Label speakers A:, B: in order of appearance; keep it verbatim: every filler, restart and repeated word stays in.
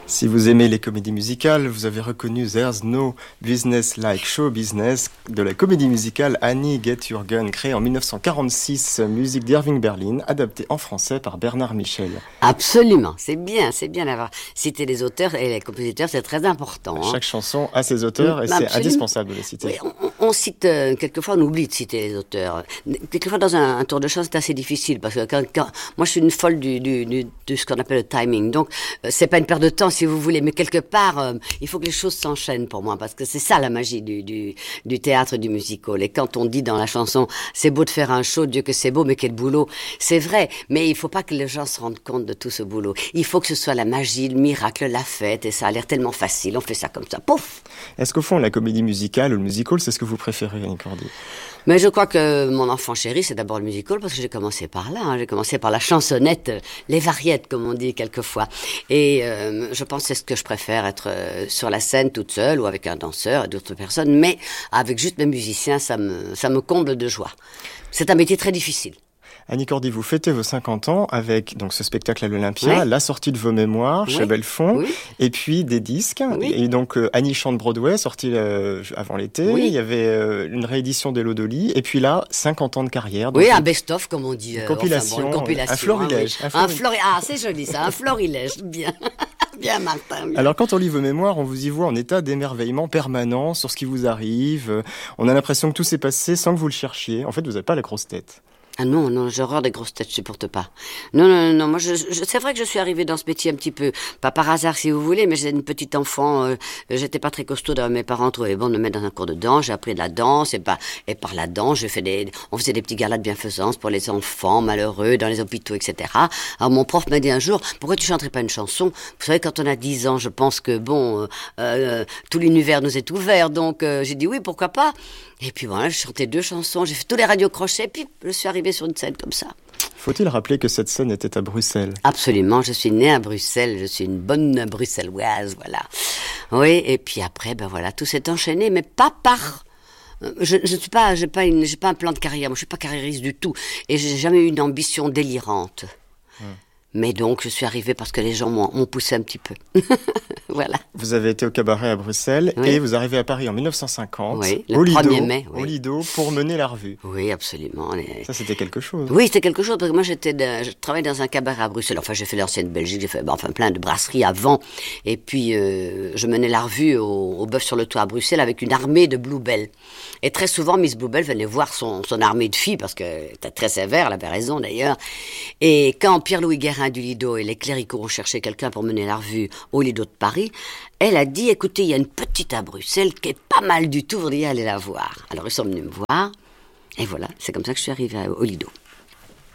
A: Si vous aimez les comédies musicales, vous avez reconnu There's No Business Like Show Business de la comédie musicale Annie Get Your Gun, créée en dix-neuf cent quarante-six, musique d'Irving Berlin, adaptée en français par Bernard Michel.
B: Absolument, c'est bien, c'est bien d'avoir cité les auteurs et les compositeurs, c'est très important. Hein.
A: Chaque chanson a ses auteurs et
B: Absolument.
A: C'est indispensable de les citer.
B: Oui, on, on cite, euh, quelquefois on oublie de citer les auteurs. Quelquefois dans un, un tour de chant c'est assez difficile parce que quand, quand, moi je suis une folle du, du, du, de ce qu'on appelle le timing, donc euh, c'est pas une perte de temps si vous voulez, mais quelque part, euh, il faut que les choses s'enchaînent pour moi, parce que c'est ça la magie du, du, du théâtre, du musical. Et quand on dit dans la chanson, c'est beau de faire un show, Dieu que c'est beau, mais quel boulot, c'est vrai, mais il faut pas que les gens se rendent compte de tout ce boulot. Il faut que ce soit la magie, le miracle, la fête, et ça a l'air tellement facile, on fait ça comme ça, pouf.
A: Est-ce qu'au fond, la comédie musicale ou le musical, c'est ce que vous préférez, Annie Cordy?
B: Mais je crois que mon enfant chéri, c'est d'abord le musical, parce que j'ai commencé par là. Hein. J'ai commencé par la chansonnette, les variettes, comme on dit quelquefois. Et euh, je pense que c'est ce que je préfère, être euh, sur la scène toute seule ou avec un danseur et d'autres personnes. Mais avec juste mes musiciens, ça me, ça me comble de joie. C'est un métier très difficile.
A: Annie Cordy, vous fêtez vos cinquante ans avec donc ce spectacle à l'Olympia,
B: oui.
A: la sortie de vos mémoires
B: oui.
A: chez Belfond,
B: oui.
A: et puis des disques.
B: Oui.
A: Et donc euh, Annie chante Broadway, sorti euh, avant l'été.
B: Oui.
A: Il y avait euh, une réédition d'Hello Dolly. Et puis là, cinquante ans de carrière.
B: Oui,
A: donc,
B: un best-of, comme on dit.
A: Une
B: euh,
A: compilation,
B: enfin, bon, une compilation.
A: un florilège.
B: Hein, oui.
A: Un
B: un flori... Ah, c'est joli ça, un florilège. Bien. Bien, Martin. Bien.
A: Alors, quand on lit vos mémoires, on vous y voit en état d'émerveillement permanent sur ce qui vous arrive. On a l'impression que tout s'est passé sans que vous le cherchiez. En fait, vous n'avez pas la grosse tête.
B: Ah non, non, j'ai horreur des grosses têtes, je supporte pas. Non, non, non, moi, je, je, c'est vrai que je suis arrivée dans ce métier un petit peu, pas par hasard si vous voulez, mais j'étais une petite enfant, euh, j'étais pas très costaud, mes parents trouvaient bon de me mettre dans un cours de danse, j'ai appris de la danse, et, bah, et par la danse, j'ai fait des, on faisait des petits galas de bienfaisance pour les enfants malheureux, dans les hôpitaux, et cetera. Alors mon prof m'a dit un jour, pourquoi tu chanterais pas une chanson? Vous savez, quand on a dix ans, je pense que bon, euh, euh, tout l'univers nous est ouvert, donc euh, j'ai dit oui, pourquoi pas? Et puis voilà, j'ai chanté deux chansons, j'ai fait tous les radios crochets, puis je suis arrivée sur une scène comme ça.
A: Faut-il rappeler que cette scène était à Bruxelles?
B: Absolument, je suis née à Bruxelles, je suis une bonne bruxelloise, voilà. Oui, et puis après, ben voilà, tout s'est enchaîné, mais pas par... Je ne suis pas, j'ai pas une, j'ai pas un plan de carrière, moi je suis pas carriériste du tout, et j'ai jamais eu une ambition délirante. Hum. Mais donc, je suis arrivée parce que les gens m'ont, m'ont poussé un petit peu. Voilà.
A: Vous avez été au cabaret à Bruxelles
B: oui.
A: et vous arrivez à Paris en dix-neuf cent cinquante,
B: oui, le
A: au Lido,
B: premier mai, oui.
A: au Lido, pour mener la revue.
B: Oui, absolument. Les...
A: Ça, c'était quelque chose.
B: Oui, c'était quelque chose, parce que moi, j'étais de... je travaillais dans un cabaret à Bruxelles. Enfin, j'ai fait l'ancienne Belgique, j'ai fait ben, enfin, plein de brasseries avant. Et puis, euh, je menais la revue au, au Bœuf sur le Toit à Bruxelles avec une armée de Bluebell. Et très souvent, Miss Bluebell venait voir son, son armée de filles, parce qu'elle était très sévère, elle avait raison d'ailleurs. Et quand Pierre-Louis Guérin du Lido et les cléricaux ont cherché quelqu'un pour mener la revue au Lido de Paris, elle a dit, écoutez, il y a une petite à Bruxelles qui est pas mal du tout, vous devriez aller la voir. Alors ils sont venus me voir, et voilà, c'est comme ça que je suis arrivée au Lido.